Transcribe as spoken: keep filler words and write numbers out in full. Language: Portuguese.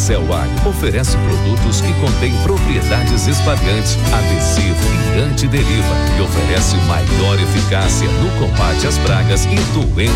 Celwag oferece produtos que contêm propriedades espalhantes, adesivo e antideriva e oferece maior eficácia no combate às pragas e doenças